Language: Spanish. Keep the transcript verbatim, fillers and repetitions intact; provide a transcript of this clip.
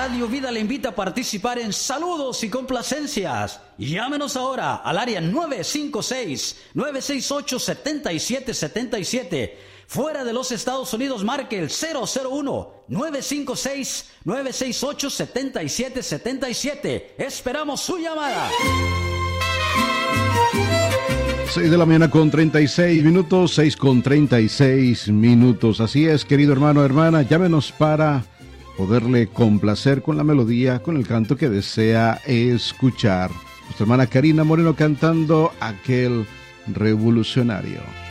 Radio Vida le invita a participar en saludos y complacencias. Llámenos ahora al área nueve cinco seis, nueve seis ocho, siete siete siete siete. Fuera de los Estados Unidos, marque el cero cero uno, nueve cinco seis, nueve seis ocho, siete siete siete siete. Esperamos su llamada. seis de la mañana con treinta y seis minutos, seis con treinta y seis minutos. Así es, querido hermano, hermana, llámenos para poderle complacer con la melodía, con el canto que desea escuchar. Nuestra hermana Karina Moreno cantando Aquel Revolucionario.